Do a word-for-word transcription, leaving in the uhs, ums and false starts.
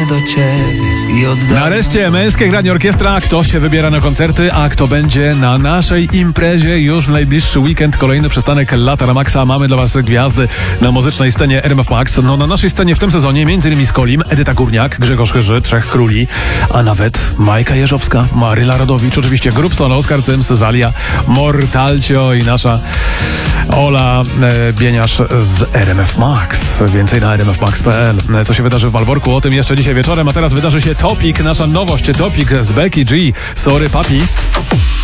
zadzwonię do ciebie i oddam. Nareszcie męskie granie orkiestra. Kto się wybiera na koncerty, a kto będzie na naszej imprezie już w najbliższy weekend. Kolejny przystanek Lata na Maxa. Mamy dla was gwiazdy na muzycznej scenie R M F Max. No na naszej scenie w tym sezonie m.in. Skolim, Edyta Górniak, Grzegorz Chyży, Trzech Króli, a nawet Majka Jeżowska, Maryla Rodowicz, oczywiście Grubson, Oskar Cyms, Zalia, Mortalcio i nasza Ola e, Bieniasz z R M F Max. Więcej na r m f max kropka p l. Co się wydarzy w Malborku? O tym jeszcze dzisiaj wieczorem, a teraz wydarzy się Topik, nasza nowość Topik z Becky G. Sorry Papi.